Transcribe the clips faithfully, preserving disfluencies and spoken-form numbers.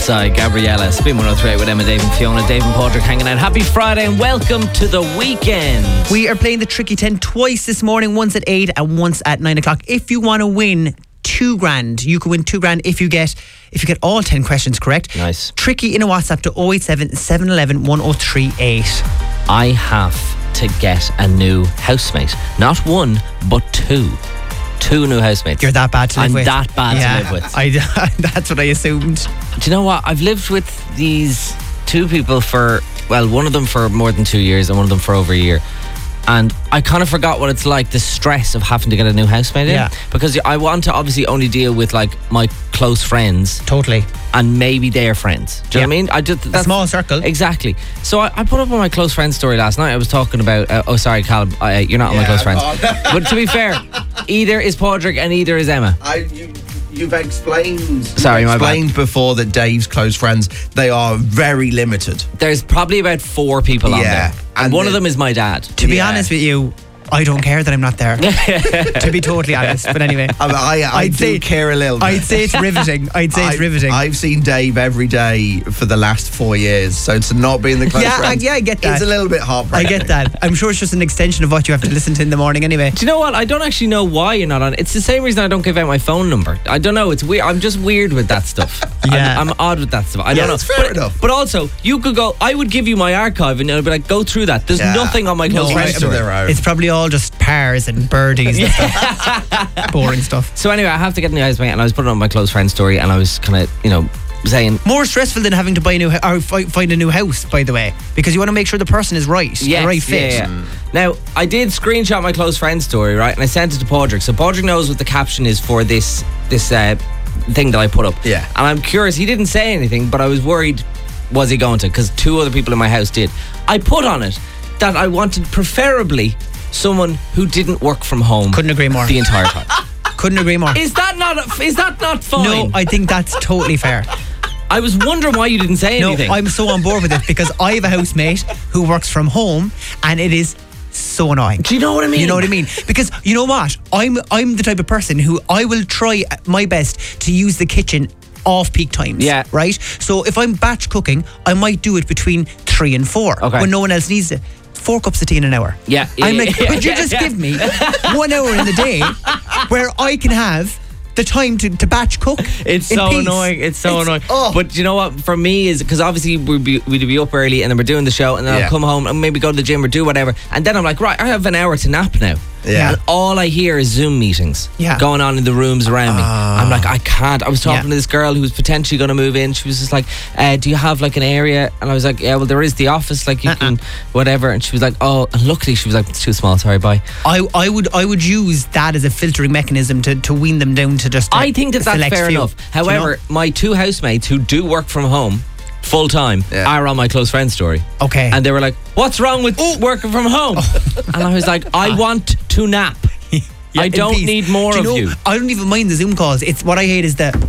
Sigh, Gabriella, Spin one oh three with Emma, Dave and Fiona, Dave and Padraig hanging out. Happy Friday and welcome to the weekend. We are playing the Tricky ten twice this morning, once at eight and once at nine o'clock. If you want to win two grand, you can win two grand if you get if you get all ten questions correct. Nice. Tricky in a WhatsApp to oh eight seven, seven one one, one oh three eight. I have to get a new housemate. Not one, but two. Two new housemates. You're that bad to live I'm with. that bad yeah, to live with. I, that's what I assumed. Do you know what? I've lived with these two people for, well, one of them for more than two years and one of them for over a year. And I kind of forgot what it's like, the stress of having to get a new housemate in. Yeah. Because I want to obviously only deal with like my close friends. Totally. And maybe their friends. Do you yeah. know what I mean? I just, a small circle. Exactly. So I, I put up on my close friends story last night. I was talking about, uh, oh sorry Callum, uh, you're not on yeah, my close friends. But to be fair, either is Padraig and either is Emma. I, you, you've explained, sorry, you've my explained bad. before that Dave's close friends, they are very limited. There's probably about four people on yeah. there. And, and one the, of them is my dad. To be yeah. honest with you, I don't care that I'm not there. To be totally honest. But anyway. I, mean, I, I I'd do say, care a little bit. I'd say it's riveting. I'd say I, it's riveting. I've seen Dave every day for the last four years. So to not be in the close yeah, friends, I, yeah, I get that. It's a little bit heartbreaking. I get that. I'm sure it's just an extension of what you have to listen to in the morning anyway. Do you know what? I don't actually know why you're not on. It's the same reason I don't give out my phone number. I don't know. It's weird. I'm just weird with that stuff. yeah. I'm, I'm odd with that stuff. I yeah, don't know. That's fair but, enough. But also, you could go, I would give you my archive and I'd be like, go through that. There's yeah. nothing on my close no, friends story. It's probably all just pairs and birdies and stuff. Boring stuff. So anyway, I have to get a new housemate and I was putting on my close friend story and I was kind of, you know, saying... More stressful than having to buy a new or find a new house, by the way, because you want to make sure the person is right, yes, the right fit. Yeah, yeah. Now, I did screenshot my close friend story, right, and I sent it to Padraig. So Padraig knows what the caption is for this this uh, thing that I put up. Yeah. And I'm curious, he didn't say anything, but I was worried, was he going to? Because two other people in my house did. I put on it that I wanted preferably someone who didn't work from home. Couldn't agree more. The entire time. Couldn't agree more. Is that not is that not fine? No, I think that's totally fair. I was wondering why you didn't say no, anything. No, I'm so on board with it because I have a housemate who works from home and it is so annoying. Do you know what I mean? You know what I mean? Because you know what? I'm I'm the type of person who I will try my best to use the kitchen off peak times. Yeah. Right? So if I'm batch cooking, I might do it between three and four okay. when no one else needs it. Four cups of tea in an hour. Yeah. yeah I'm like, yeah, could you yeah, just yeah. give me one hour in the day where I can have the time to, to batch cook? It's so peace. annoying. It's so it's, annoying. Oh. But you know what? For me, is because obviously we'd be, we'd be up early and then we're doing the show and then yeah. I'll come home and maybe go to the gym or do whatever. And then I'm like, right, I have an hour to nap now. Yeah. And all I hear is Zoom meetings yeah. going on in the rooms around me. Uh, I'm like, I can't. I was talking yeah. to this girl who was potentially going to move in. She was just like, uh, do you have like an area? And I was like, yeah, well, there is the office. Like you uh-uh. can, whatever. And she was like, oh, and luckily she was like, it's too small. Sorry, bye. I, I would I would use that as a filtering mechanism to, to wean them down to just a, I think that that's fair few. enough. However, you know? my two housemates who do work from home full time yeah. are on my close friend story. Okay. And they were like, what's wrong with oh. working from home? Oh. And I was like, I want to nap. yeah, I don't need more Do you of know, you. I don't even mind the Zoom calls. It's what I hate is the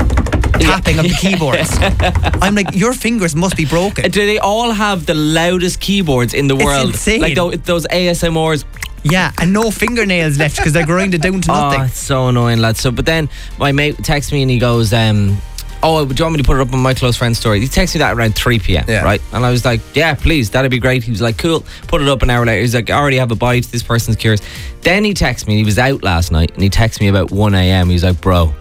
tapping of the keyboards. I'm like, your fingers must be broken. Do they all have the loudest keyboards in the it's world? Insane. Like those, those A S M Rs. Yeah, and no fingernails left because they're grinded down to nothing. Oh, it's so annoying, lads. So, but then my mate texts me and he goes, um, oh, do you want me to put it up on my close friend story? He texted me that around three p.m, yeah. right? And I was like, yeah, please, that'd be great. He was like, cool, put it up an hour later. He's like, I already have a bite, this person's curious. Then he texted me, he was out last night, and he texted me about one a.m. He was like, bro,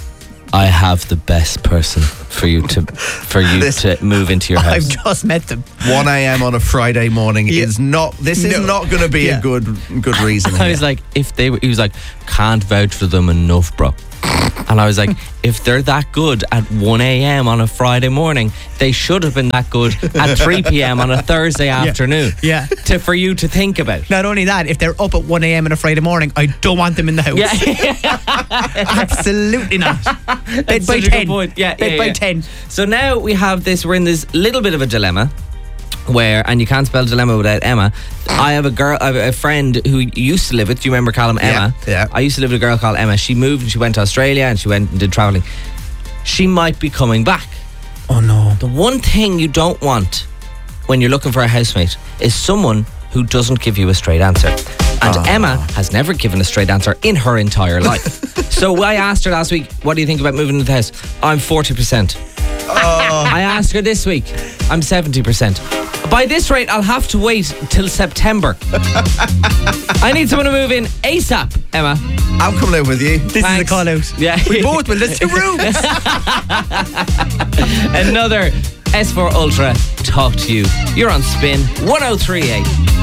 I have the best person for you to for you this, to move into your house. I've just met them. one a.m. on a Friday morning yeah. is not, this is no. not going to be yeah. a good good reason. I was like, if they were, he was like, can't vouch for them enough, bro. And I was like, if they're that good at one a.m. on a Friday morning, they should have been that good at three p.m. on a Thursday yeah. afternoon. Yeah. To, for you to think about. Not only that, if they're up at one a.m. on a Friday morning, I don't want them in the house. Yeah. Absolutely not. Bed by ten. Yeah, Bed yeah, by yeah. ten. So now we have this, we're in this little bit of a dilemma. Where, and you can't spell dilemma without Emma. I have a girl, I have a friend who used to live with, do you remember Callum, Emma? Yeah, yeah. I used to live with a girl called Emma. She moved and she went to Australia and she went and did travelling. She might be coming back. Oh no. The one thing you don't want when you're looking for a housemate is someone who doesn't give you a straight answer. And oh. Emma has never given a straight answer in her entire life. So I asked her last week, what do you think about moving into the house? I'm forty percent. Oh. ask her this week. I'm seventy percent. By this rate, I'll have to wait till September. I need someone to move in ASAP, Emma. I'll come live with you. This Thanks. is a call out. Yeah. We both will. There's two rooms. Another S four Ultra talk to you. You're on Spin one oh three point eight.